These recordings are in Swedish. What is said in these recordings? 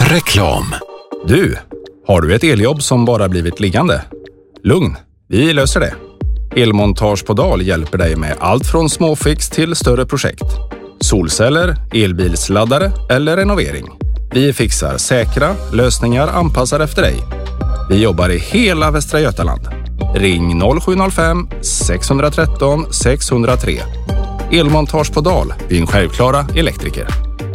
Reklam. Du, har du ett eljobb som bara blivit liggande? Lugn, vi löser det. Elmontage på Dal hjälper dig med allt från småfix till större projekt. Solceller, elbilsladdare eller renovering. Vi fixar säkra lösningar anpassade efter dig. Vi jobbar i hela Västra Götaland. Ring 0705 613 603. Elmontage på Dal, din självklara elektriker.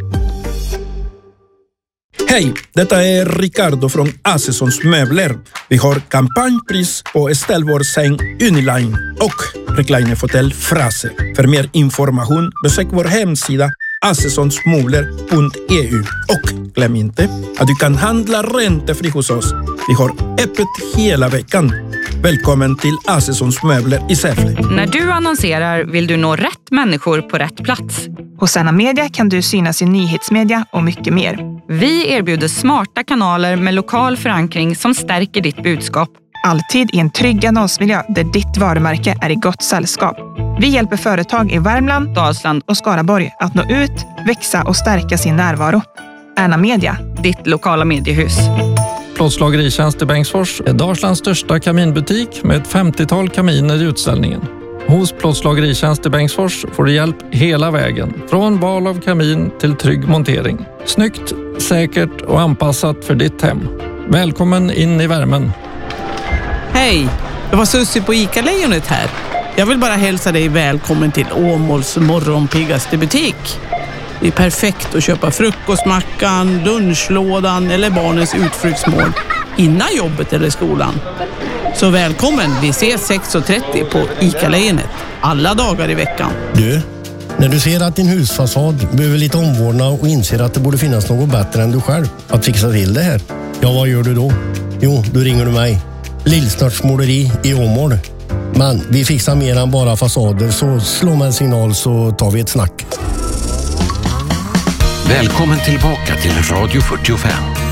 Hej, detta är Ricardo från Assessons möbler. Vi har kampanjpris på ställvårdssäng Uniline och reclinerfåtölj Frase. För mer information besök vår hemsida assessonsmöbler.eu. Och glöm inte att du kan handla räntefri hos oss. Vi har öppet hela veckan. Välkommen till Assessons möbler i Säffle. När du annonserar vill du nå rätt människor på rätt plats. Hos Anna Media kan du synas i nyhetsmedia och mycket mer. Vi erbjuder smarta kanaler med lokal förankring som stärker ditt budskap. Alltid i en trygg annonsmiljö där ditt varumärke är i gott sällskap. Vi hjälper företag i Värmland, Dalsland och Skaraborg att nå ut, växa och stärka sin närvaro. Anna Media, ditt lokala mediehus. Plåtslageritjänst i Bengtsfors är Dalslands största kaminbutik med ett 50-tal kaminer i utställningen. Hos Plåtslageritjänst i Bengtsfors får du hjälp hela vägen. Från val av kamin till trygg montering. Snyggt, säkert och anpassat för ditt hem. Välkommen in i värmen. Hej, det var Sussi på ICA-lejonet här. Jag vill bara hälsa dig välkommen till Åmåls morgonpiggaste butik. Det är perfekt att köpa frukostmackan, lunchlådan eller barnens utflyktsmål innan jobbet eller skolan. Så välkommen, vi ses 6.30 på ICA-lejonet alla dagar i veckan. Du, när du ser att din husfasad behöver lite omvårdnad och inser att det borde finnas något bättre än du själv att fixa till det här. Ja, vad gör du då? Jo, då ringer du mig. Lillsnörtsmåleri i Åmål. Men vi fixar mer än bara fasader, så slå mig en signal så tar vi ett snack. Välkommen tillbaka till Radio 45.